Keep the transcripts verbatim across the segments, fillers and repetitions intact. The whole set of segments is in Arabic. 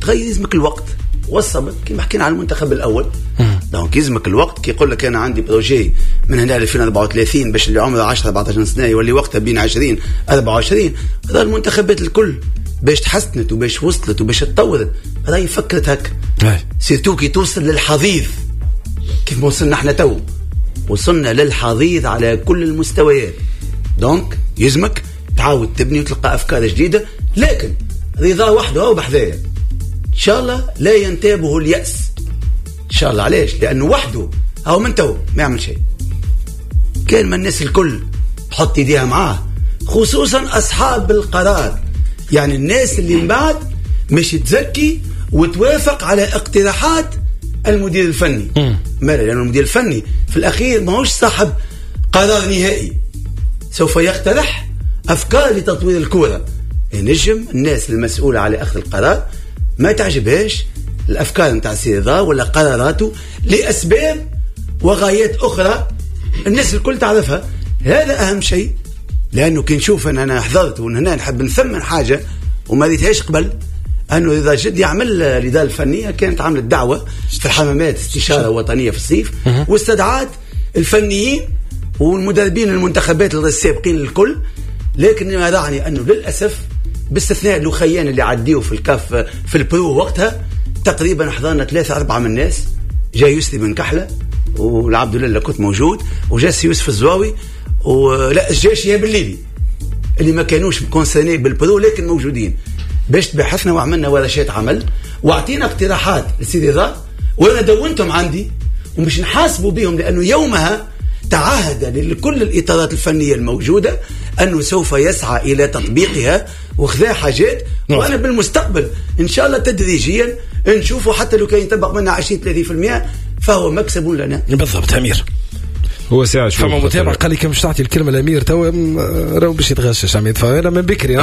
تغير يلزمك الوقت والصبر كما حكينا على المنتخب الاول. دونك يلزمك الوقت كي يقول لك انا عندي بروجي من هنا ل ألفين وأربعة وثلاثين باش اللي عمره عشرة أربعطاش سنه يولي وقتها بين عشرين أربعة وعشرين. هذا المنتخبات الكل باش تحسنت وباش وصلت وباش تطورت راهي فكرت هكا. سيرتو كي توصل للحضيض كيف ما وصلنا احنا تو وصلنا للحضيض على كل المستويات. دونك يلزمك تعاود تبني وتلقى افكار جديده، لكن رضا وحده هو بحذايا ان شاء الله لا ينتابه اليأس ان شاء الله. علاش؟ لانه وحده هو من تو ما يعمل شيء. كان ما الناس الكل تحط ايديها معاه، خصوصا اصحاب القرار، يعني الناس اللي من بعد مش تزكي وتوافق على اقتراحات المدير الفني. ماذا؟ لأن المدير الفني في الأخير ما هوش صاحب قرار نهائي، سوف يقترح أفكار لتطوير الكرة. ينجم الناس المسؤولة على أخذ القرار ما تعجبهاش الأفكار نتاع سيرضا ولا قراراته لأسباب وغايات أخرى الناس الكل تعرفها. هذا أهم شيء، لأنه كي نشوف أن أنا حضرت وهنا نحب نثمن حاجة وما ريتهاش قبل أنه إذا جد يعمل الإدارة الفنية كانت عملت دعوة في الحمامات استشارة وطنية في الصيف واستدعات الفنيين والمدربين المنتخبات السابقين الكل. لكن ما رعني أنه للأسف باستثناء لوخيان اللي عديوا في الكاف في البرو وقتها تقريبا حضرنا ثلاثة أربعة من الناس. جاي يسري بن كحلة والعبد لله كنت موجود وجاس يوسف الزواوي ولا الجيش يا بالليلي اللي ما كانوش كونسرني بالبرو لكن موجودين باش تبحثنا وعملنا ورشات عمل واعطينا اقتراحات لسيدي رضا وانا دونتهم عندي ومش نحاسبوا بهم، لانه يومها تعهد لكل الاطارات الفنيه الموجوده انه سوف يسعى الى تطبيقها وخذا حاجات. وانا بالمستقبل ان شاء الله تدريجيا نشوفوا حتى لو كان يطبق منها عشرين ثلاثين بالمئة فهو مكسب لنا. بالضبط. امير هو ساعة شو فما متابع قال لي كم تعطي الكلمة الأمير تو راهو باش يتغشش عم يدفع أنا من بكري.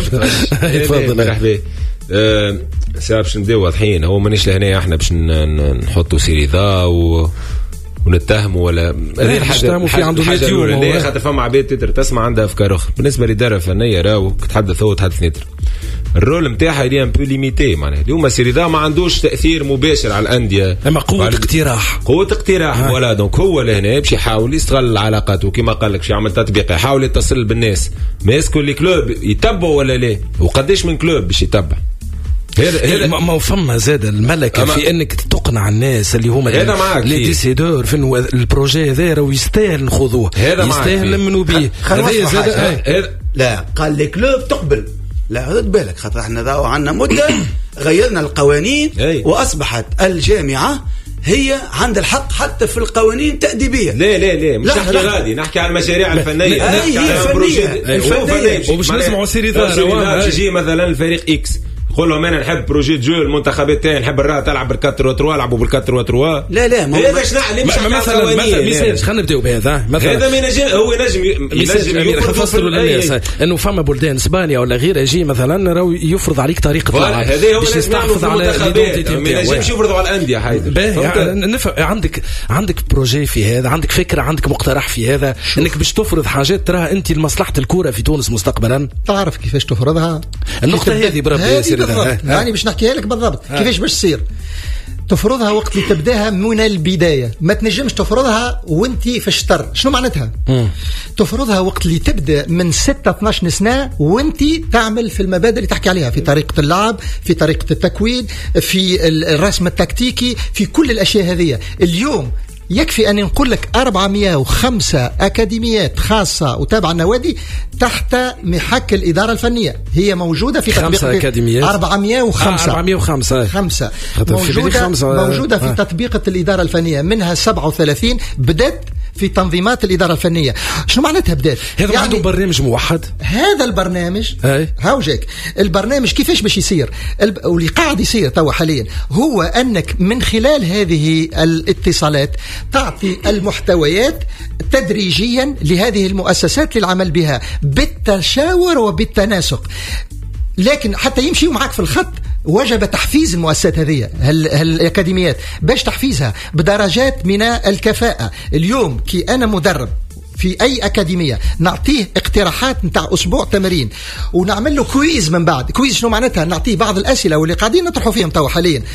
تفضل. مرحبا. ساعة باش نبداو واضحين، هو مانيش لهنا احنا باش نحطوا سيريضا و ونتهموا ولا هذه الحاجة في عنده مليون خاطر فما عباد تتر تسمع عندها أفكار أخرى. بالنسبة للإدارة الفنية راهو تحدث هو تحدث نتر الرول نتاعها اللي ان بو ليميتي، معناها اليوم سيريدا ما عندوش تاثير مباشر على الانديه، اما قوه اقتراح قوه اقتراح ولا دونك هو لهنا باش يحاول يستغل العلاقات وكما قال لك باش يعمل تطبيق يحاول يتصل بالناس. ما يسكن لي كلوب يتبعوا ولا لا، وقديش من كلوب باش يتبع. هذا ما فما زاد الملكه في انك تقنع الناس اللي هما لي ديسيدور في البروجي هذا راهو يستاهل نخوضوه، يستاهل نمنوا به. هذا زاد لا قال لي كلوب تقبل، لا رد بالك خاطر احنا راهو عندنا مده غيرنا القوانين واصبحت الجامعه هي عند الحق حتى في القوانين التأديبية. لا لا لا مش نحكي غادي نحكي على المشاريع الفنيه، نحكي على البروجي ومش نسمعوا سيري ثار يجي مثلا الفريق اكس يقول لهم انا نحب بروجي جو المنتخبات تاعي نحب الراه تلعب بالكاتر وتروا لعبوا بالكاتر وتروا. لا لا هذا شنو اللي مش مثلا مثلا خلينا نبداو بهذا مثلا هذا من نجم هو نجم ينجم يفسروا للناس انه فما بلدان اسبانيا ولا غير يجي مثلا راهو يفرض عليك طريقه لعب باش يستحفظ على الايدنتيتي ما ينجمش يفرضوا على الانديه. حيدر عندك عندك بروجي في هذا، عندك فكره، عندك مقترح في هذا انك باش تفرض حاجات تراها انت لمصلحه الكره في تونس مستقبلا. تعرف كيفاش تفرضها النقطه هذه بربي يعني باش نحكيها لك بالضبط كيفاش باش تصير. تفرضها وقت اللي تبداها من البدايه، ما تنجمش تفرضها وانت في الشطر. شنو معناتها؟ مم. تفرضها وقت اللي تبدا من ستة اثناش سنه وانت تعمل في المبادئ اللي تحكي عليها، في طريقه اللعب، في طريقه التكوين، في الرسم التكتيكي، في كل الاشياء هذه. اليوم يكفي أن نقول لك أربعمائة وخمسة أكاديميات خاصة وتابعة النوادي تحت محك الإدارة الفنية، هي موجودة في تطبيق أكاديميات أربعمائة وخمسة آه أربعمائة وخمسة خمسة موجودة, موجودة في تطبيقة الإدارة الفنية، منها سبعة وثلاثين بدأت في تنظيمات الإدارة الفنية. شنو معناتها بدأت؟ هذا يعني عنده برنامج موحد. هذا البرنامج هاو جاك البرنامج كيفاش باش يصير الب... واللي قاعد يصير توا حاليا هو أنك من خلال هذه الاتصالات تعطي المحتويات تدريجيا لهذه المؤسسات للعمل بها بالتشاور وبالتناسق، لكن حتى يمشيوا معك في الخط وجب تحفيز المؤسسات هذه الأكاديميات باش تحفيزها بدرجات من الكفاءة. اليوم كي أنا مدرب في اي اكاديميه نعطيه اقتراحات نتاع اسبوع تمرين ونعمل له كويز من بعد. كويز شنو معناتها؟ نعطيه بعض الاسئله واللي قاعدين نطرحوا فيهم توا حاليا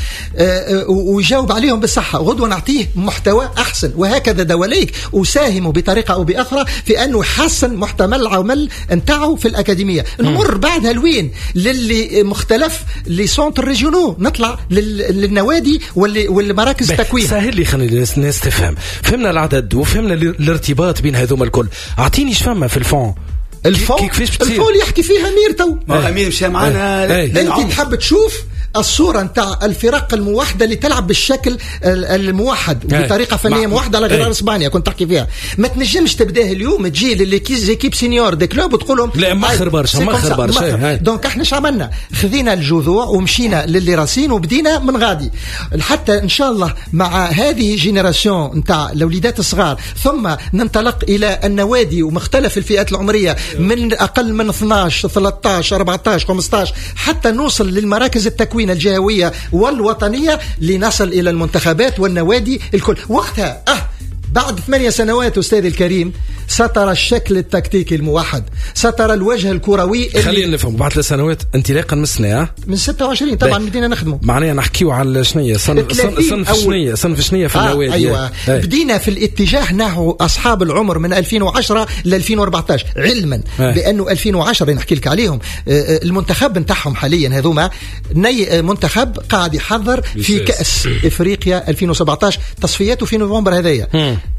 ويجاوب عليهم بالصحه، غدوه نعطيه محتوى احسن، وهكذا دواليك وساهموا بطريقه او باخرى في انه يحسن محتوى العمل نتاعه في الاكاديميه. نمر بعدها لوين؟ للي مختلف لي سونتر ريجيونو، نطلع للنوادي والمراكز التكوين. سهل لي خلينا الناس تفهم. فهمنا العدد وفهمنا الارتباط بين هذوما الكل. اعطيني ايش فما في الفون الفون الفون اللي يحكي فيها امير تو. ما امير مشى معنا. انت تحب تشوف الصورة نتاع الفرق الموحدة اللي تلعب بالشكل الموحد بطريقة فنية موحدة على غرار اسبانيا كنت تحكي فيها. ما تنجمش تبداه اليوم تجي للكيب سينيور دي كلوب وتقولهم لا مخر برشا مخر برشا. دونك احنا شو عملنا؟ خذينا الجذوع ومشينا للي راسين وبدينا من غادي حتى ان شاء الله مع هذه جينيراسيون نتاع الاوليدات الصغار، ثم ننطلق الى النوادي ومختلف الفئات العمرية من اقل من اثناش ثلاثة عشر أربعة عشر خمسة عشر حتى نوصل للمراكز التكوين الجهوية والوطنية لنصل إلى المنتخبات والنوادي الكل. وقتها أه بعد ثمانية سنوات أستاذي الكريم سترى الشكل التكتيكي الموحد، سترى الوجه الكروي. خلينا نفهم بعد ثلاث سنوات انطلاقا من السنة من ستة وعشرين طبعا بدينا نخدمه. معناها نحكيو على شنية صنف صنف شنية صنف شنية في آه النوادي. أيوة. أي. بدينا في الاتجاه نحو أصحاب العمر من ألفين وعشرة ل ألفين وأربعة عشر، علما أي. بأنه ألفين وعشرة نحكي لك عليهم المنتخب نتاعهم حاليا هذوما منتخب قاعد يحضر في كأس إفريقيا ألفين وسبعة عشر تصفياته في نوفمبر هذايا.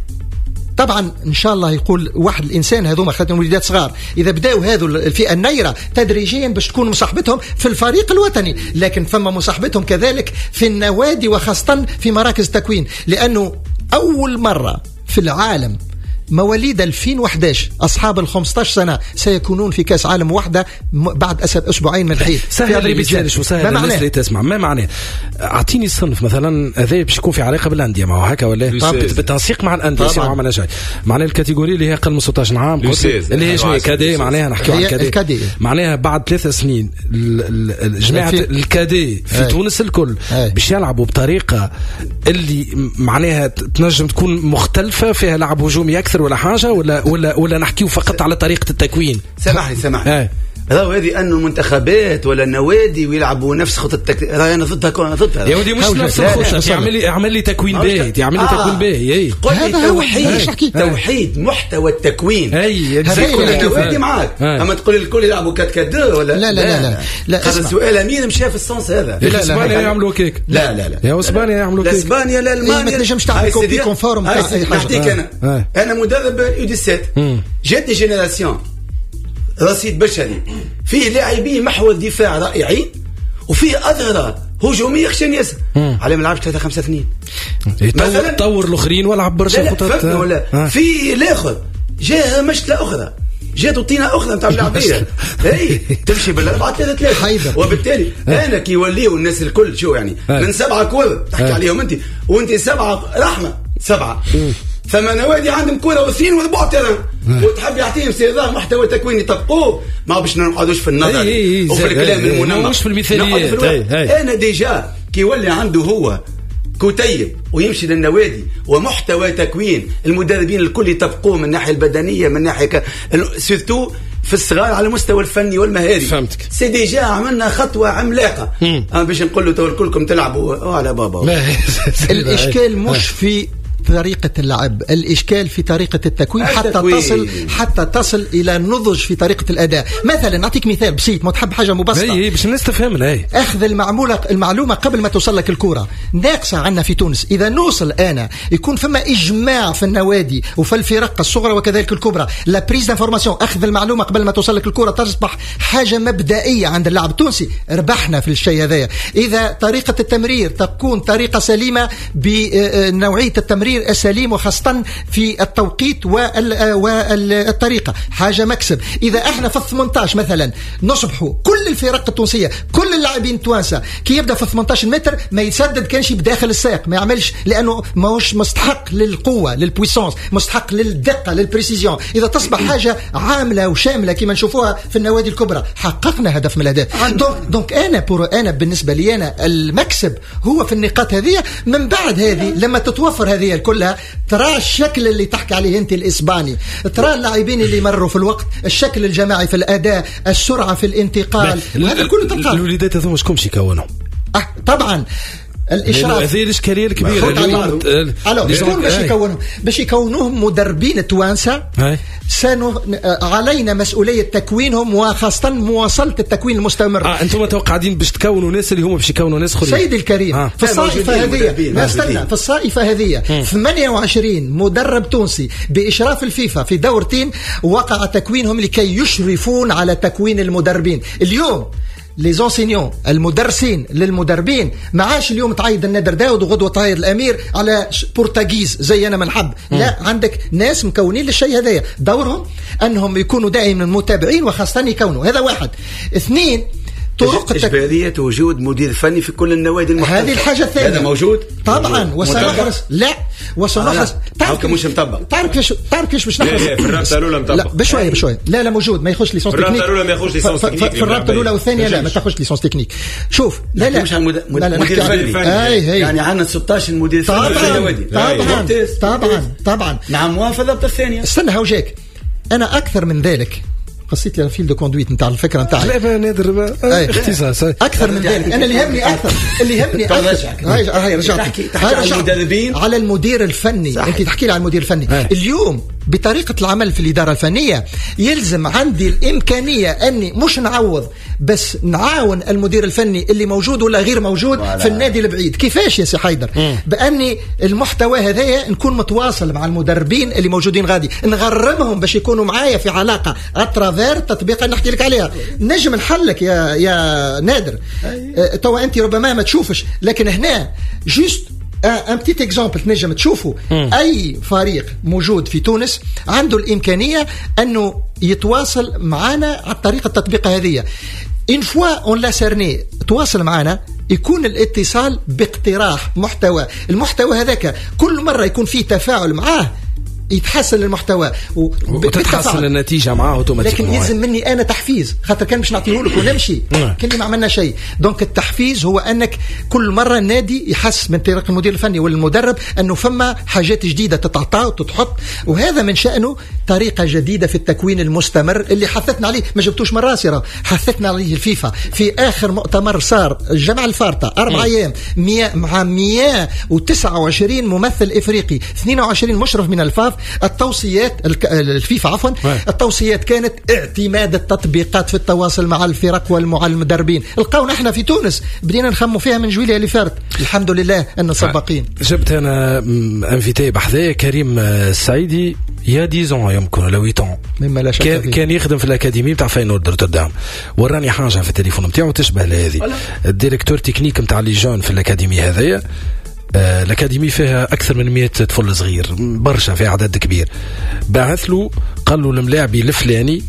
طبعا ان شاء الله يقول واحد الانسان هذوما خاطرهم وليدات صغار اذا بداوا هذو الفئه النيره تدريجيا باش تكون مصاحبتهم في الفريق الوطني، لكن فما مصاحبتهم كذلك في النوادي وخاصه في مراكز التكوين، لانه اول مره في العالم مواليد ألفين وأحد عشر أصحاب ال خمسة عشر سنة سيكونون في كأس عالم واحدة بعد أسبوعين من الحين. سهل اللي بيسالش وسهل الناس اللي تسمع. ما معناه؟ أعطيني الصنف مثلا هذا باش يكون في علاقة بالأندية ما هو هكا ولا بالتنسيق مع الأندية ما عملنا شيء. معناه الكاتيجوري اللي هي أقل من ستة عشر عام اللي هي شوية كادي معناها نحكي عن الكادي. معناها بعد ثلاث سنين جماعة الكادي في تونس الكل باش يلعبوا بطريقة اللي معناها تنجم تكون مختلفة فيها لعب هجومي أكثر ولا حاجة ولا ولا ولا نحكيو فقط على طريقة التكوين. سامحني سامحني هذا هذه انه المنتخبات ولا النوادي ويلعبوا نفس خطه التكتيك. انا ضدها كون ضدها يا ودي مش نفس الخطه. يعمل لي يعمل لي تكوين باهي يعمل لي تكوين باهي. اي هذا توحيد توحيد محتوى التكوين. اي النوادي معاك اما تقول الكل يلعبوا كات كات لا لا لا لا لا هذا السؤال مين مشى في السونس هذا؟ اسبانيا يعملوا كيك. لا لا لا يا اسبانيا يعملوا كيك. اسبانيا لا المانيا ما تنجمش تعمل كوبي كونفورم تاع اي حاجه. نعطيك انا انا مدرب يو دي سبعة جاتني جينيراسيون رصيد بشري فيه لاعبين محور دفاع رائعين وفيه أظهرة هجومية خشن ياسر على ما لعبش ثلاثة خمسة اثنين مثلا طور الاخرين ولعب برشا خطط ولا في الاخر جاء مشكلة أخرى جات طينة أخرى نتاع اللاعبية اي تمشي بالأربعة ثلاثة ثلاثة وبالتالي أنا كي يوليوا الناس الكل شو يعني من سبعة كورة تحكي عليهم أنت وأنت سبعة رحمة سبعة ثم نوادي عندهم كرة واثنين واربعة ترى وتحب يعطيهم استعراض محتوى تكويني طبقوه ما باش نقعدوش في النظر وفي الكلام المنمق مش في المثاليات. انا ديجا كي يولي عنده هو كتيب ويمشي للنوادي ومحتوى تكوين المدربين الكل يطبقوه من الناحيه البدنيه من ناحيه ك... سيرتو في الصغار على المستوى الفني والمهاري. فهمتك. سي ديجا عملنا خطوه عملاقه انا باش نقول له تو كلكم تلعبوا على بابا. الاشكال مش في طريقة اللعب، الإشكال في طريقة التكوين حتى تصل حتى تصل إلى نضج في طريقة الأداء. مثلا نعطيك مثال بسيط ما تحب حاجة مبسطة. اي باش الناس تفهم. اي أخذ المعمولة المعلومة قبل ما توصل لك الكرة ناقصة عنا في تونس. إذا نوصل أنا يكون فما إجماع في النوادي وفي الفرق الصغرى وكذلك الكبرى لا بريز دانفورماسيون أخذ المعلومة قبل ما توصل لك الكرة تصبح حاجة مبدئية عند اللاعب التونسي. ربحنا في الشيء هذا. إذا طريقة التمرير تكون طريقة سليمة بنوعية التمرير السليم وخاصة في التوقيت والطريقة حاجة مكسب. إذا احنا في ثمانية عشر مثلا نصبحوا كل الفرق التونسية كل اللاعبين التوانسة كي يبدأ في ثمانية عشر متر ما يسدد كانش بداخل الساق ما يعملش لأنه ما هوش مستحق للقوة للبويسانس مستحق للدقة للبريسيزيون. إذا تصبح حاجة عاملة وشاملة كما نشوفوها في النوادي الكبرى حققنا هدف من الأهداف. دونك دونك أنا بورو أنا بالنسبة لي أنا المكسب هو في النقاط هذه. من بعد هذه لما تتوفر هذه المونديال كلها، ترى الشكل اللي تحكي عليه انت الاسباني، ترى اللاعبين اللي مروا في الوقت، الشكل الجماعي في الاداء، السرعه في الانتقال، هذا كله تلقاه. الوليدات هذوما شكون باش يكونهم؟ أه طبعا الاشراف، هذه الاشكاليه الكبيره الو شكون باش يكونوا باش يكونوهم مدربين توانسه. سنو علينا مسؤوليه تكوينهم وخاصه مواصله التكوين المستمر. اه انتم متوقعين باش تكونوا ناس اللي هم باش يكونوا ناس اخرين. سيدي الكريم آه. في الصائفه هذه استنى في الصائفه هذه ثمانية وعشرين مدرب تونسي باشراف الفيفا في دورتين وقع تكوينهم لكي يشرفون على تكوين المدربين. اليوم لي زونسينيون المدرسين للمدربين ما عاش اليوم تعيد النادر داود وغدوه تعيد الامير على بورتغيز زي انا ما نحب. لا، عندك ناس مكونين للشيء هذايا، دورهم انهم يكونوا دائما متابعين وخاصه يكونوا. هذا واحد. اثنين، طرق إجبارية وجود مدير فني في كل النوادي المختلفة. هذه الحاجة الثانية. هذا موجود طبعا. وسنحرص لا وسنحرص تعرف مش مطبق. تعرف كيش تعرف كيش باش نحرص. في الرابطة الأولى مطبق. لا بشوية بشوية. لا لا موجود، ما يخش ليسونس تكنيك. في الرابطة الأولى ما يخش ليسونس تكنيك. في الرابطة الأولى والثانية لا ما تخش ليسونس تكنيك. شوف لا لا مش مدير فني. يعني عندنا ستة عشر مدير فني في النوادي. طبعا طبعا طبعا. نعم موافق الرابطة الثانية. استنى هوجاك. أنا أكثر من ذلك قصيت لي الفيل دو كوندويت نتاع الفكره نتاع لا نادر اختصاص اكثر من ذلك. انا اللي يهمني اكثر اللي يهمني هاي هاي رجعت على المدربين على المدير الفني. صحيح. انت تحكي لي على المدير الفني. هاي. اليوم بطريقه العمل في الاداره الفنيه يلزم عندي الامكانيه اني مش نعوض بس نعاون المدير الفني اللي موجود ولا غير موجود ولا. في النادي البعيد. كيفاش يا سي حيدر؟ م. باني المحتوى هذايا نكون متواصل مع المدربين اللي موجودين غادي نغرمهم باش يكونوا معايا في علاقه اترافير التطبيق اللي نحكي لك عليها. نجم نحلك يا يا نادر. أه توا انت ربما ما تشوفش، لكن هنا جوست ان بتيت اكزامبل تنجم تشوفوا. م. اي فريق موجود في تونس عنده الامكانيه انه يتواصل معنا على طريقه التطبيق هذه. ان فوا اون لا سيرني تواصل معنا يكون الاتصال باقتراح محتوى. المحتوى هذاك كل مره يكون فيه تفاعل معاه يتحسن المحتوى وتتحسن النتيجه معاه اوتوماتيك. لكن يلزم مني انا تحفيز، خاطر كان باش نعطيه لك ونمشي كان ما عملنا شيء. دونك التحفيز هو انك كل مره النادي يحس من طريق المدير الفني والمدرب انه فما حاجات جديده تتعطى وتتحط، وهذا من شانه طريقه جديده في التكوين المستمر اللي حثتنا عليه. ما جبتوش من راسي، راه حثتنا عليه الفيفا في اخر مؤتمر صار الجامعه الفارطه اربع ايام مع مئة وتسعة وعشرين ممثل افريقي، اثنين وعشرين مشرف من الفاف. التوصيات الفيفا عفوا التوصيات كانت اعتماد التطبيقات في التواصل مع الفرق والمدربين. لقاونا احنا في تونس بدينا نخموا فيها من جويلية اللي فاتت، الحمد لله ان سباقين. جبت انا انفيتي بحذايا كريم السعيدي يا ديزون يمكن ولا ويتون مما لا شك كان, كان يخدم في الاكاديميه تاع فاينورد روتردام، وراني حاجه في التليفون نتاعو تشبه لهذه. الديريكتور تكنيك نتاع لي جون في الاكاديميه هذيا. آه الأكاديمية فيها أكثر من مئة طفل صغير برشا، فيها عدد كبير. بعث له قال له الملاعبي الفلاني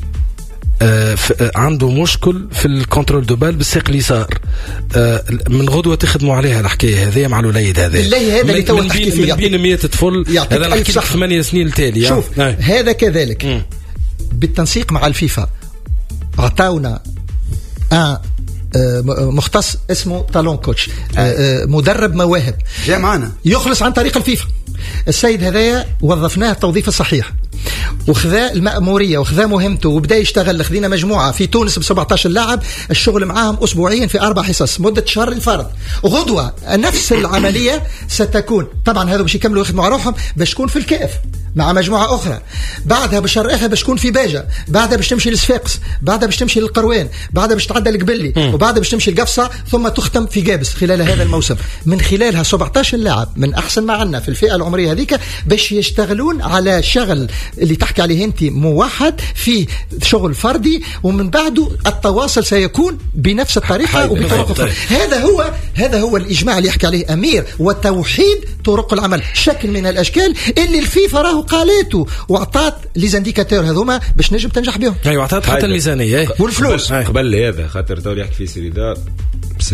آه عنده مشكل في الكنترول دو بال بالساق اليسار، آه من غدوة تخدموا عليها الحكاية هذه مع الوليد هذا. بالله هذا اللي تو تحكي فيه من بين مئة طفل، هذا نحكي لك ثمانية سنين التالي. شوف آه. هذا كذلك م. بالتنسيق مع الفيفا عطاونا آه مختص اسمه تالون كوتش، مدرب مواهب جاء معنا يخلص عن طريق الفيفا. السيد هذايا وظفناه التوظيف الصحيح وخذا المأمورية وخذا مهمته وبدأ يشتغل. خذينا مجموعة في تونس ب سبعة عشر لاعب، الشغل معاهم أسبوعيا في أربع حصص مدة شهر الفرد. غدوة نفس العملية ستكون، طبعا هذا باش يكملوا يخدموا على روحهم باش تكون في الكاف مع مجموعة أخرى، بعدها بشهر آخر باش تكون في باجة، بعدها باش تمشي للصفاقس، بعدها باش تمشي للقروان، بعدها باش تعدى القبلي، وبعدها باش تمشي القفصة، ثم تختم في جابس خلال هذا الموسم. من خلالها سبعة عشر لاعب من أحسن ما عندنا في الفئة العمرية هذيك باش يشتغلون على شغل اللي تحكي عليه انت موحد في شغل فردي، ومن بعده التواصل سيكون بنفس الطريقة وبطرق أخرى. هذا هو هذا هو الإجماع اللي يحكي عليه أمير، وتوحيد طرق العمل، شكل من الأشكال اللي الفيفا راهو قالته وعطات لي زانديكاتور هذوما باش نجم تنجح بهم. ايوه عطات حتى الميزانية والفلوس. قبل هذا خاطر تو يحكي في سيريدا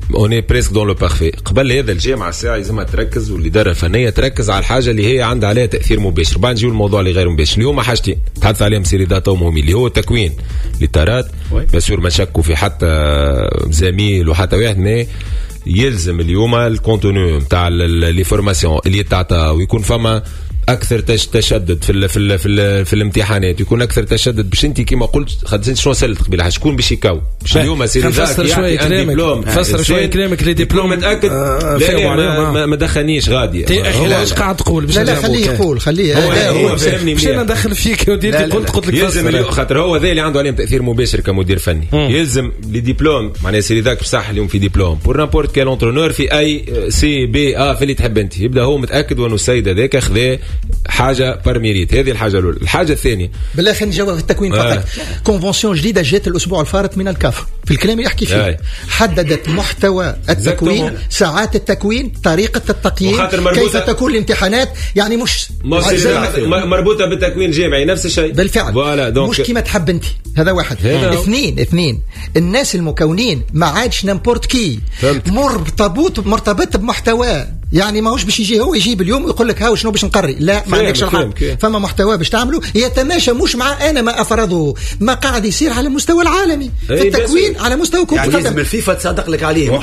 اوني بريسك دون لو بارفي. قبل هذا الجامعه الساعه لازمها تركز والاداره الفنيه تركز على الحاجه اللي هي عندها عليها تاثير مباشر. بعد نجيو الموضوع اللي غير مباشر. اليوم حاجتين تحدث عليهم سيري داتا مهمين اللي هو تكوين للتارات. بيان سور ما شكوا في حتى زميل وحتى واحد، ما يلزم اليوم الكونتوني نتاع لي فورماسيون اللي تعطى ويكون فما اكثر تشدد في ال في ال في, ال في الامتحانات، يكون اكثر تشدد باش انت كما قلت خدت شنو سالت قبيله شكون باش يكاو باش اليوم سير فسر شويه كلامك فسر شويه كلامك لي ديبلوم متاكد. آه لا ما, ما, ما دخلنيش غادي هو ايش قاعد تقول باش لا, لا خليه يقول خليه هو فهمني باش انا ندخل فيك وديت قلت قلت لك يلزم خاطر هو ذا اللي عنده عليه تاثير مباشر كمدير فني. يلزم لي ديبلوم معناها سير ذاك بصح اليوم في ديبلوم بور نابورت كال اونترونور في اي سي بي ا في اللي تحب انت يبدا هو متاكد وانه السيد هذاك اخذ حاجه بارميريت. هذه الحاجه الاولى. الحاجه الثانيه بالله خلينا نجاوب في التكوين فقط. آه. كونفنسيون جديده جات الاسبوع الفارط من الكاف في الكلام يحكي فيه. آه. حددت محتوى التكوين، ساعات التكوين، طريقه التقييم، كيف تكون الامتحانات. يعني مش مربوطه بالتكوين الجامعي نفس الشيء بالفعل. مش كما تحب انت. هذا واحد. اثنين اثنين الناس المكونين ما عادش نمبورت كي مرتبط مرتبط بمحتواه. يعني ماهوش باش يجي هو يجيب اليوم ويقول لك هاو شنو باش نقري. لا ما عندكش الحق. فما محتوى باش تعملوا يتماشى مش مع انا ما افرضه ما قاعد يصير على المستوى العالمي في التكوين على مستوى كل يعني لازم الفيفا تصدق لك عليه.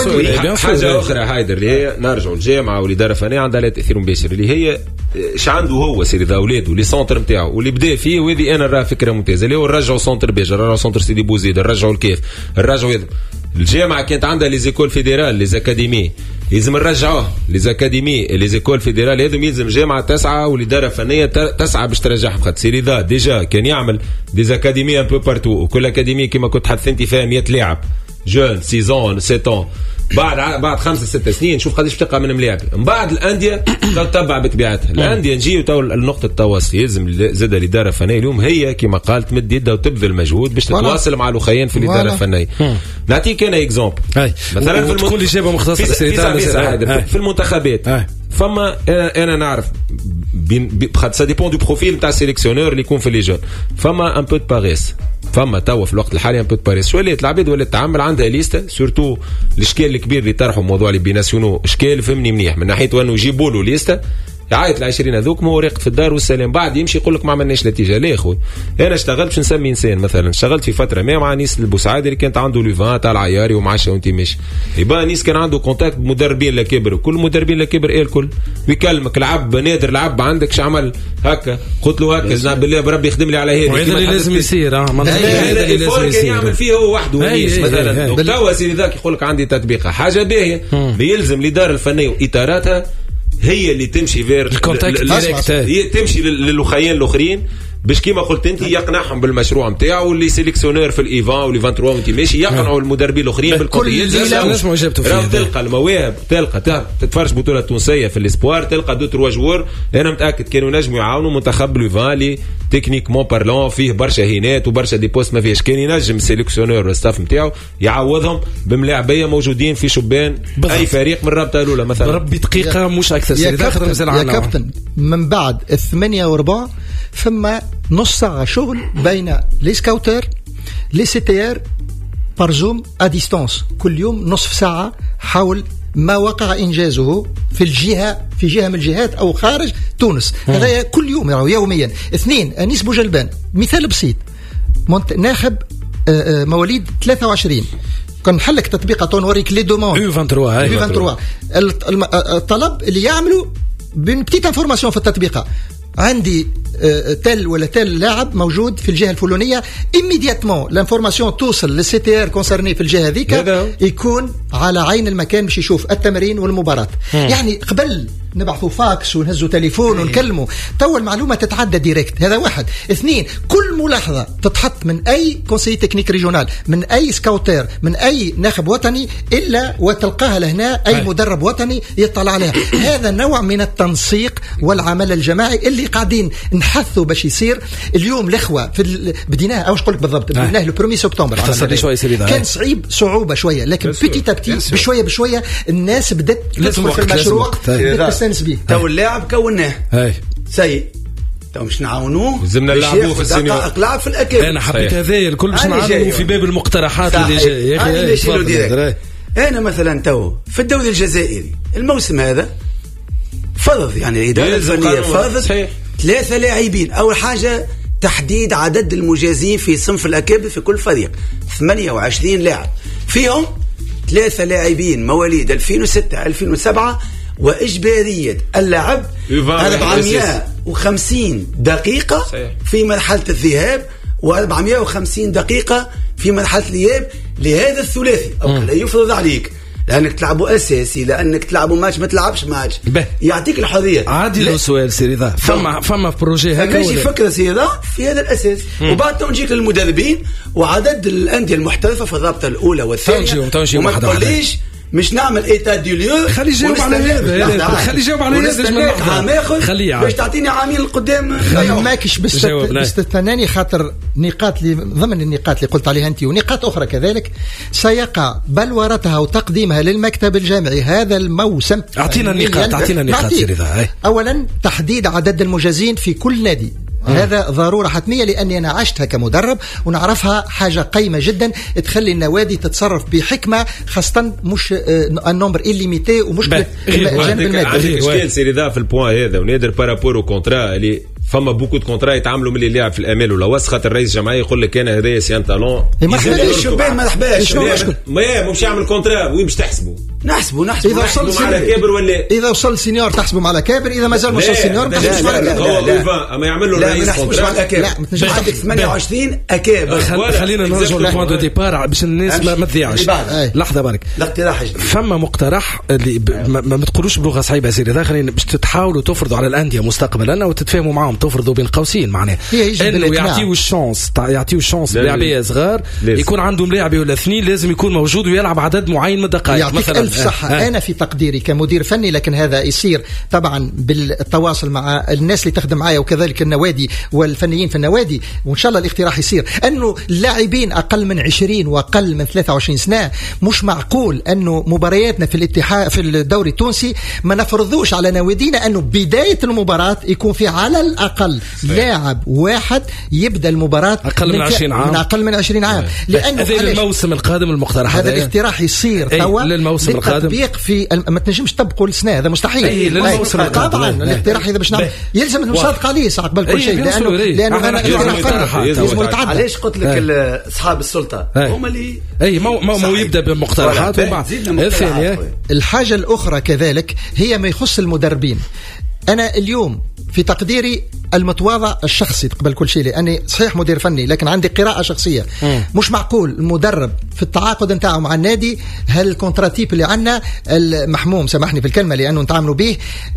حاجه اخرى هايدر اللي هي نرجعوا الجامعه والاداره الفنيه عندها لا تاثير مباشر اللي هي ايش عنده هو سيري ذا اولاده لي سونتر نتاعو واللي بدا فيه. وهذه انا راه فكره ممتازه اللي هو نرجعوا سونتر بيجر، نرجعوا سونتر سيدي بوزيد، نرجعوا الكيف، نرجعوا الجامعه كانت عندها لي زيكول فيدرال لي زاكاديمي لازم نرجعوه لي زاكاديمي لي زيكول فيدرال هذم يلزم جامعه تسعه والاداره الفنيه تسعه باش ترجعهم. خاطر سيري ذا ديجا كان يعمل دي زاكاديمي ان بو بارتو وكل اكاديمي كما كنت حدثت انت فيها مية لاعب جون سيزون سبعة بعد بعد خمسة ستة سنين شوف قداش تلقى من ملاعب. من بعد الانديه تتبع بطبيعتها الانديه نجيو تو النقطه التواصل. يلزم زاد الاداره الفنيه اليوم هي كما قالت تمد يدها وتبذل مجهود باش تتواصل مع الاخيين في الاداره الفنيه. نعطيك انا اكزومبل مثلا في تكون الاجابه مختصره في, في المنتخبات أي. فما انا, أنا نعرف خاطر سا ديبون دو بروفيل نتاع السيليكسيونور اللي يكون في لي جون. فما ان بو دو باريس فما توا في الوقت الحالي ان بو دو باريس شو اللي العباد ولا تعمل عندها ليسته سورتو الاشكال الكبير اللي طرحوا موضوع لي بيناسيونو اشكال فهمني منيح من ناحيه وانه يجيبوا له ليسته يعيط العشرين هذوك ما هو راقد في الدار والسلام. بعد يمشي يقول لك ما عملناش نتيجه. ليه خويا انا اشتغلت باش نسمي انسان مثلا اشتغلت في فتره ما مع نيس البوسعادي اللي كانت عنده لوفان تاع العياري ومعشى وانت ماشي يبقى نيس كان عنده كونتاكت بمدربين لكبر وكل مدربين لكبر ايه الكل ويكلمك لعب نادر لعب عندك شو عمل هكا قلت له هكا زعما بالله بربي يخدم لي على هذا وهذا اللي لازم يصير. اه هذا اللي لازم يصير يعمل فيه هو وحده ونيس مثلا توا سيدي ذاك يقول لك عندي تطبيقه حاجه باهيه بيلزم الاداره الفنيه واطاراتها هي اللي تمشي فير تمشي للخيان الاخرين باش كيما قلت انت يقنعهم بالمشروع نتاعو واللي سيليكسيونور في الايفان واللي ثلاثة وعشرين وانت ماشي يقنعوا المدربين الاخرين بالقضيه. لازم اجابته فيها تلقى المواهب تلقى تتفرج بطوله تونسيه في الاسبوار تلقى دو تروا جوار انا متاكد كانوا نجموا يعاونوا منتخب لوفان لي تكنيكمون بارلون فيه برشا هينات وبرشا دي بوست ما فيهش. كان ينجم السيليكسيونور والستاف نتاعو يعوضهم بملاعبيه موجودين في شبان اي فريق من الرابطه الاولى مثلا. ربي دقيقه مش اكثر. يا كابتن, يا كابتن من بعد الثمانية وربع فما نص ساعة شغل بين لي سكاوتر لي سي تي ار بارزوم اديستانس كل يوم نصف ساعة حول ما وقع إنجازه في الجهة في جهة من الجهات أو خارج تونس. هذا كل يوم يعني يوميا. اثنين أنيس بوجلبان مثال بسيط ناخب مواليد ثلاثة وعشرين كان نحلك تطبيقات ونوريك لي دوموند يو ثلاثة وعشرين الطلب اللي يعملوا بين بتيت انفورماسيون في التطبيقه. عندي تل ولا تل لاعب موجود في الجهه الفلانيه ايميدياتمون لانفورماسيون توصل للسي تي ار كونسيرني في الجهه هذيك يكون على عين المكان باش يشوف التمرين والمباراه. مم. يعني قبل نبعثوا فاكس ونهزوا تليفون ونكلموا تو المعلومه تتعدى ديريكت. هذا واحد. اثنين كل ملاحظه تتحط من اي كونسي تكنيك ريجونال من اي سكاوتير من اي ناخب وطني الا وتلقاها لهنا اي هاي. مدرب وطني يطلع عليها. هذا نوع من التنسيق والعمل الجماعي اللي قاعدين نحثوا باش يصير. اليوم الاخوه في بديناه او ايش قلت بالضبط بديناه لو واحد سبتمبر كان صعيب صعوبه شويه لكن بيتي تابتي بشويه بشويه الناس بدات تدخل في المشروع تو اللاعب كوناه سيء تو مش نعاونوه لازمنا نلعبوه في السينيور لعب في الاكاديمي. انا حبيت هذايا الكل باش نعاونوه في باب المقترحات اللي جاي يا اخي. انا مثلا تو في الدوري الجزائري الموسم هذا فرض يعني الاداره الفنيه فرضت ثلاثه لاعبين. اول حاجه تحديد عدد المجازين في صنف الاكابر في كل فريق ثمانية وعشرين لاعب، فيهم ثلاثه لاعبين مواليد ألفين وستة ألفين وسبعة واجباريه اللعب أربعمائة وخمسين دقيقه في مرحله الذهاب وأربعمائة وخمسين دقيقه في مرحله الاياب لهذا الثلاثي. او لا يفرض عليك لانك تلعبوا اساسي، لانك تلعبوا ماتش ما تلعبش ماتش، يعطيك الحريه. عادي لو سؤال سي رضا، فما فما بروجي هكا ماشي فكره سي رضا في هذا الاساس. وبعد تو نجيك للمدربين وعدد الانديه المحترفه في الرابطه الاولى والثانيه، وما تقوليش مش نعمل ايتا دي ليو. خلي يجاوب على هذا، خلي يجاوب على هذا. عام ياخذ باش تعطيني عامين قدام. ماكش باستثناني خاطر نقاط اللي ضمن النقاط اللي قلت عليها انت ونقاط اخرى كذلك سيقع بلورتها وتقديمها للمكتب الجامعي هذا الموسم. اعطينا النقاط، اعطينا النقاط. اولا تحديد عدد المجازين في كل نادي، هذا ضرورة حتمية لأني أنا عشتها كمدرب ونعرفها حاجة قيمة جدا تخلي النوادي تتصرف بحكمة، خاصة مش النمبر إليميتي ومش الجانب المادي. عندي إشكال سيري ذا في البوان هذا ونادر بارابور او كونترا اللي فما بوكو دو كونترا يتعاملوا من اللي لاعب في الامال ولا وسخه الرئيس الجمعيه يقول لك انا هذايا سي ان تالون الشبان ما نحباش ما مش يعمل كونترا وين باش تحسبوا؟ نحسبوا نحسبوا اذا وصل على كابر ولا اذا وصل سينيور تحسبوا على كابر، اذا ما زال وصل سينيور ما تحسبوش على كابر. هو ايفا اما يعمل له الرئيس كونترا لا ما تنجمش عندك ثمانية وعشرين اكابر. خلينا نرجعوا للبوان دو ديبار باش الناس ما تضيعش. لحظه برك، الاقتراح فما مقترح اللي ما تقولوش بلغه صعيبه سيدي داخلين باش تحاولوا تفرضوا على الانديه مستقبلا وتتفاهموا معاهم، تفرضوا بين قوسين معناه انه يعطيو الشانس يعطيو الشانس للاعبيه صغار يكون عندهم لاعب ولا اثنين لازم يكون موجود ويلعب عدد معين من الدقائق مثلا. ألف صحة. آه. انا في تقديري كمدير فني، لكن هذا يصير طبعا بالتواصل مع الناس اللي تخدم معايا وكذلك النوادي والفنيين في النوادي، وان شاء الله الاقتراح يصير انه اللاعبين اقل من عشرين واقل من ثلاثة وعشرين سنه مش معقول انه مبارياتنا في الاتحاد في الدوري التونسي ما نفرضوش على نوادينا انه بدايه المباراه يكون في على الاقل لاعب واحد يبدا المباراه اقل من عشرين عام، من اقل من عشرين عام، لانه هذا الموسم القادم المقترح هذا الاقتراح يصير توا للموسم القادم في ما تنجمش تطبقوا السنه، هذا مستحيل. أي للموسم القادم طبعا الاقتراح اذا باش نعمل يلزم المصادقه عليه قبل كل شيء، لانه لانه انا اقتراح لازم يتعدى. علاش قلت لك اصحاب السلطه هم اللي اي ما ما يبدا بالمقترحات وبعد الثانيه. الحاجه الاخرى كذلك هي ما يخص المدربين. أنا اليوم في تقديري المتواضع الشخصي قبل كل شيء، لأني صحيح مدير فني لكن عندي قراءة شخصية. م. مش معقول المدرب في التعاقد نتاعه مع النادي هالكونتراتيب اللي عندنا المحموم سامحني في الكلمة لأنه نتعاملوا به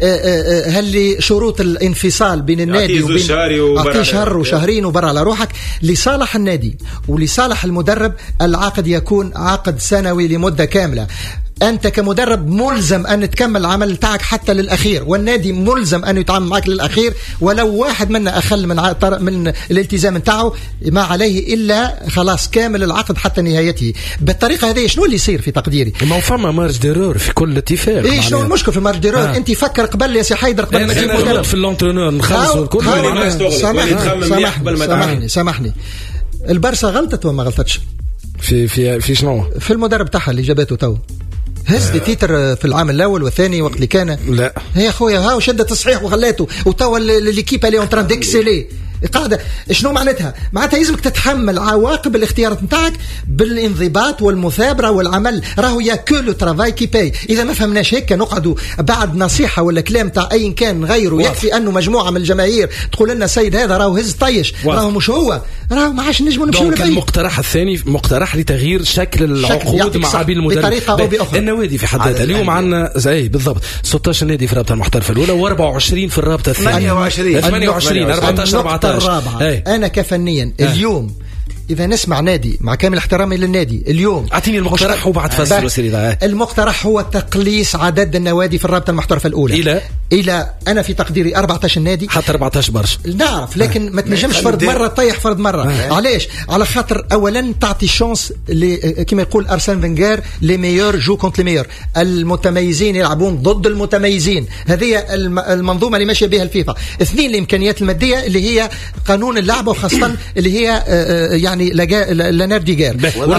هل شروط الانفصال بين النادي وبين أعطيه شهر وشهرين وبرا على روحك لصالح النادي ولصالح المدرب. العقد يكون عقد سنوي لمدة كاملة. أنت كمدرب ملزم أن تكمل العمل تاعك حتى للأخير، والنادي ملزم أن يتعامل معك للأخير ولو واحد منا أخل من من الالتزام نتاعه ما عليه إلا خلاص كامل العقد حتى نهايته. بالطريقة هذه شنو اللي يصير في تقديري؟ ما فما مارج ديرور في كل اتفاق. إيه شنو المشكل في المارج ديرور؟ آه. أنت فكر قبل يا سي حيدر قبل ما تجيب مدرب في اللونترونور نخلصوا الكل. سامحني سامحني سامحني البارسا غلطت وما غلطتش في في في شنو؟ في المدرب تاعها اللي جابته تو هز دي تيتر في العام الاول والثاني وقت اللي كان لا هي خويا ها وشدت تصحيح وخلاته وتوا ليكيب اللي اون تران ديكسيلي قاعده. شنو معناتها؟ معناتها يلزمك تتحمل عواقب الاختيارات نتاعك بالانضباط والمثابره والعمل. راهو يا كو لو ترافاي كي باي. اذا ما فهمناش هيك نقعدوا بعد نصيحه ولا كلام تاع اي كان غيره يكفي انه مجموعه من الجماهير تقول لنا السيد هذا راهو هز طيش راهو مش هو راهو ما عادش نجموا نمشيو له. المقترح الثاني مقترح لتغيير شكل العقود مع بين المدرب بطريقه او باخرى. النوادي في حد ذاتها اليوم عندنا زي بالضبط ستة عشر نادي في الرابطه المحترفه الاولى وأربعة في الرابطه الثانيه ثمانية وعشرين أربعة عشر أربعة عشر. أنا كفنيا اليوم إذا نسمع نادي مع كامل احترامي للنادي اليوم أعطيني المقترح وبعد فصل. المقترح هو تقليص عدد النوادي في الرابطة المحترفة الأولى إلى الى انا في تقديري أربعطاش نادي. حتى أربعطاش برشا نعرف، لكن ما تنجمش فرد مره طيح فرد مره. علاش؟ على خاطر اولا تعطي شانس كما يقول ارسن فنغار لي ميور جو كونت لي ميور، المتميزين يلعبون ضد المتميزين. هذه المنظومه اللي ماشيه بها الفيفا. اثنين، الامكانيات الماديه اللي هي قانون اللعبه، وخاصه اللي هي يعني لا دي جير.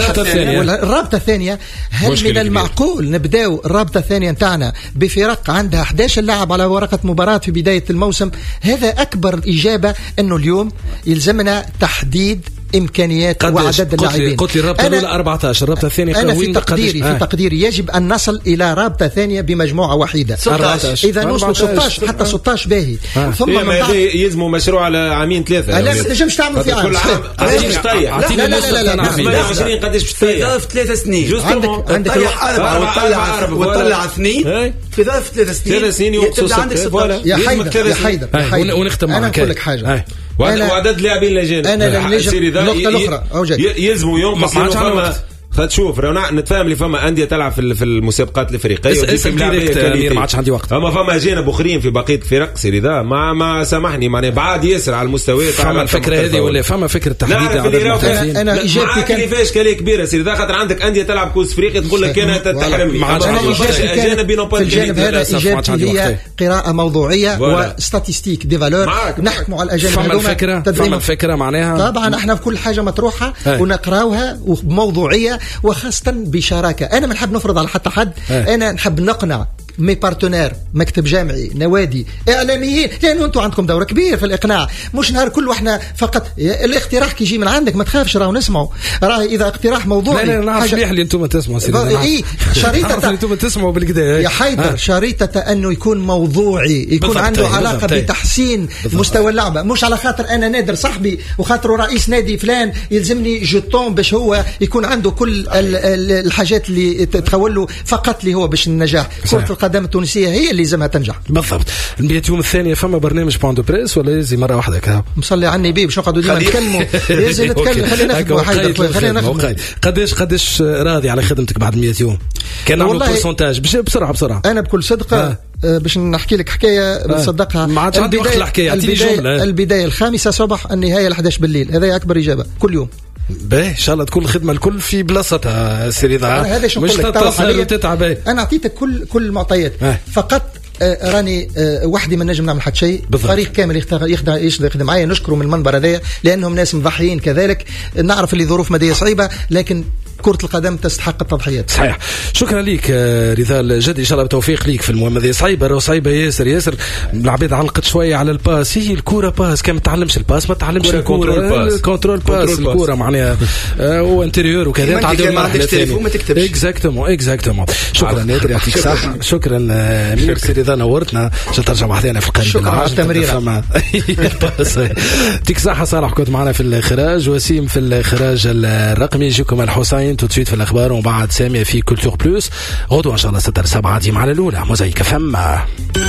والرابطه الثانيه، هل من المعقول نبداو الرابطه الثانيه نتاعنا بفرق عندها أحد عشر لاعب على ورقه مباراه في بدايه الموسم؟ هذا اكبر اجابه، انه اليوم يلزمنا تحديد امكانيات وعدد اللاعبين. قلت لي الرابطه الاولى أربعطاش، الرابطه الثانيه انا في تقديري في تقديري يجب ان نصل الى رابطه ثانيه بمجموعه وحيده ستة عشر. اذا نوصلوا ستة عشر حتى ستة عشر باهي. آه. ثم من بعد يلزموا مشروع على عامين ثلاثه. لا ما تنجمش تعمل في عام. كل عام قداش باش تطيح؟ لا لا لا لا ثمانية وعشرين قداش باش تطيح؟ في ظرف ثلاث سنين. عندك عندك أربعة وطلع وطلع اثنين في ظرف ثلاث سنين. ثلاث سنين يوقفوا ستة. يا حيدر يا حيدر ونختم معك. انا نقول لك حاجه. وعدد لاعبين الاجانب. انا لم نجم النقطه الاخرى يلزموا ينقص. خد شوف رانا نتفاهم اللي فما انديه تلعب في في المسابقات الافريقيه اسم ديريكت ما عادش عندي وقت. اما فما اجانب اخرين في بقيه فرق سيري ذا ما ما سامحني معناها بعد يسر على المستوى تاع فما الفكره هذه ولا فما فكره تحديد عدد المحترفين. انا اجابتي كيفاش كالي كبيره سيري ذا خاطر عندك انديه تلعب كوس افريقيا تقول لك انا تحرمني. اجانب بينهم في الجانب هذا اجابتي هي قراءه موضوعيه وستاتستيك دي فالور. نحكموا على الاجانب هذوما. فما الفكره فما الفكره معناها طبعا احنا في كل حاجه مطروحه ونقراوها وبموضوعيه وخاصه بشراكه. انا ما نحب نفرض على حتى حد. اه. انا نحب نقنع مي بارتنير، مكتب جامعي، نوادي، اعلاميين، لانه انتم عندكم دور كبير في الاقناع. مش نهار كل واحنا فقط الاقتراح كي يجي من عندك ما تخافش، راهو نسمعوا. راه اذا اقتراح موضوعي لا لا نعرف مليح اللي انتم تسمعوا سيدي. اي شريطه اللي انتم تسمعوا بالكدا يا حيدر. اه. شريطه انه يكون موضوعي، يكون عنده علاقه بتحسين مستوى اللعبه، مش على خاطر انا نادر صاحبي وخاطره رئيس نادي فلان يلزمني جوتون باش هو يكون عنده كل الحاجات اللي تخول له فقط اللي هو باش النجاح. كرة القدم التونسية هي اللي لازمها تنجح. بالضبط. المية يوم الثانية فما برنامج بوان دو بريس ولا يزي مرة واحدة كذا؟ مصلي على النبي باش نقعدوا ديما نتكلموا. لازم نتكلم. خلينا نخدموا حيدر. خلينا نخدموا. قداش قداش راضي على خدمتك بعد مية يوم؟ كان نعمل بورسنتاج بسرعة بسرعة. أنا بكل صدق آه. باش نحكي لك حكايه نصدقها. ما عادش عندي وقت الحكايه. البدايه, البداية الخامسة صباح، النهايه الحادية عشر بالليل. هذا أكبر إجابة كل يوم. باهي ان شاء الله تكون الخدمه الكل في بلاصتها سيري ضاع. هذا مش تتصل وتتعب. انا اعطيتك كل كل المعطيات. آه. فقط آه راني آه وحدي ما نجم نعمل حتى شيء. فريق كامل يخدم يخدم معايا، نشكره من المنبر هذايا لانهم ناس مضحيين كذلك. نعرف اللي ظروف ماديه صعيبه، لكن كرة القدم تستحق التضحيات. صحيح. شكرا ليك رضا الجدي، ان شاء الله بالتوفيق ليك في المهمه هذه. صعيبه راهو صعيبه ياسر ياسر. العباد علقت شويه على الباس. هي الكوره باس، كان ما تعلمش الباس ما تعلمش الكوره. كنترول باس الكوره معناها وانتيريور وكذا. تعدي ما عندكش تليفون ما تكتبش. اكزاكتومون اكزاكتومون. شكرا نادر، يعطيك الصحه. شكرا ميرسي رضا، نورتنا. ان ترجع مع ثاني في القريب. شكرا على التمريره. يعطيك الصحه. صالح كنت معنا في الاخراج، وسيم في الاخراج الرقمي. يجيكم الحسين تو في الاخبار، وبعد سامي في كولتور بلوس. غدوه ان شاء الله ستة سبعة ديما على الاولى. موزايك فما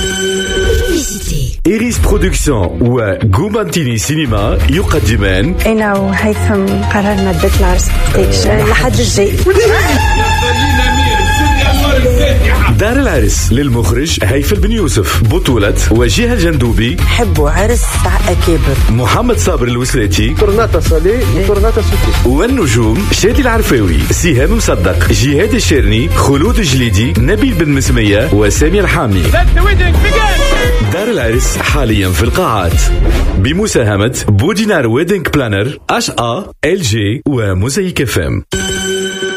إيريس برودكسيون وغومانتيني سينما يقدمان. انا وهيثم قررنا نبدلوا رسمتيش لحد الجاي. دار العرس للمخرج هيفل بن يوسف، بطولة وجيه الجندوبي. حبوا عرس تاع أكابر. محمد صابر الوسلاتي، طرناطة صالي وطرناطة سوكي. والنجوم شادي العرفاوي، سهام مصدق، جهاد الشيرني، خلود الجليدي، نبيل بن مسمية وسامي الحامي. دار العرس حاليا في القاعات بمساهمة بودينار ويدنج بلانر، اش ا ال جي وموزايك اف ام.